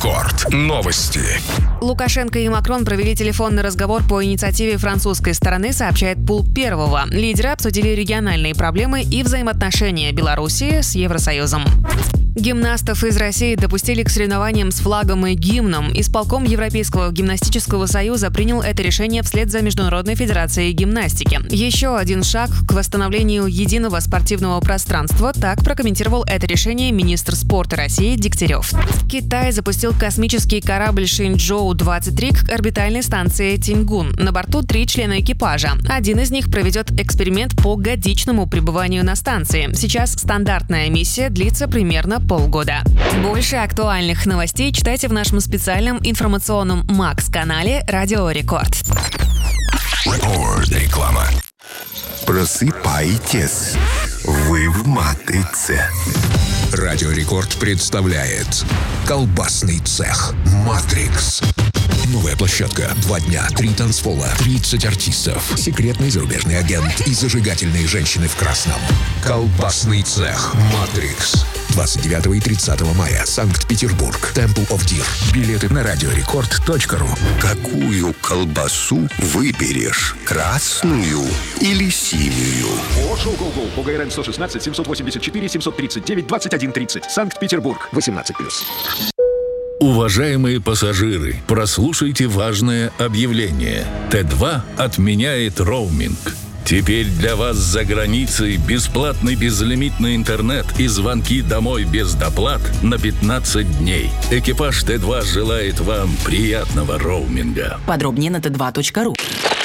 Рекорд. Новости. Лукашенко и Макрон провели телефонный разговор по инициативе французской стороны, сообщает Пул Первого. Лидеры обсудили региональные проблемы и взаимоотношения Белоруссии с Евросоюзом. Гимнастов из России допустили к соревнованиям с флагом и гимном. Исполком Европейского гимнастического союза принял это решение вслед за Международной федерацией гимнастики. Еще один шаг к восстановлению единого спортивного пространства. Так прокомментировал это решение министр спорта России Дегтярев. Китай запустил космический корабль Шэньчжоу-23 к орбитальной станции Тиньгун. На борту 3 члена экипажа. Один из них проведет эксперимент по годичному пребыванию на станции. Сейчас стандартная миссия длится примерно полгода. Больше актуальных новостей читайте в нашем специальном информационном Макс-канале «Радио Рекорд». Реклама. Просыпайтесь, вы в матрице. Радио Рекорд представляет колбасный цех «Матрикс». Новая площадка. 2 дня, 3 танцпола, 30 артистов, секретный зарубежный агент и зажигательные женщины в красном. Колбасный цех «Матрикс». 29 и 30 мая. Санкт-Петербург. Temple of Deer. Билеты на радиорекорд.ру. Какую колбасу выберешь? Красную или синюю? Ошел-гол-гол. По ГРН 116 784 739 21 30. Санкт-Петербург. 18+. Уважаемые пассажиры, прослушайте важное объявление. Т2 отменяет роуминг. Теперь для вас за границей бесплатный безлимитный интернет и звонки домой без доплат на 15 дней. Экипаж Т2 желает вам приятного роуминга. Подробнее на t2.ru.